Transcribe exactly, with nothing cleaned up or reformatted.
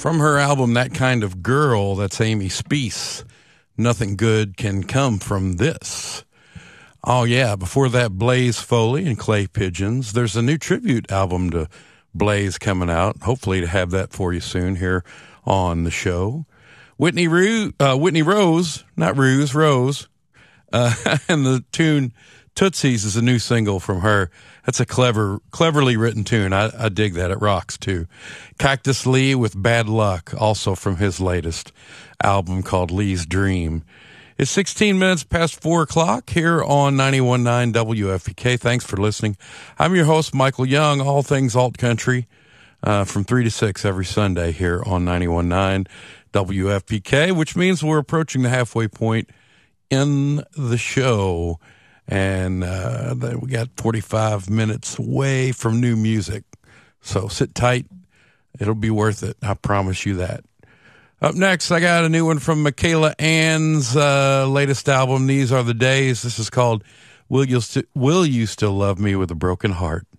From her album, That Kind of Girl, that's Amy Speace. Nothing good can come from this. Oh, yeah, before that, Blaze Foley and Clay Pigeons. There's a new tribute album to Blaze coming out. Hopefully to have that for you soon here on the show. Whitney, Ru- uh, Whitney Rose, not Ruse, Rose, uh, and the tune Tootsies is a new single from her. That's a clever, cleverly written tune. I, I dig that. It rocks, too. Cactus Lee with Bad Luck, also from his latest album called Lee's Dream. It's sixteen minutes past four o'clock here on ninety-one point nine W F P K. Thanks for listening. I'm your host, Michael Young, all things alt country, uh, from three to six every Sunday here on ninety-one point nine W F P K, which means we're approaching the halfway point in the show. And uh, we got forty-five minutes away from new music. So sit tight. It'll be worth it. I promise you that. Up next, I got a new one from Michaela Ann's uh, latest album, These Are the Days. This is called Will You, St- Will You Still Love Me with a Broken Heart?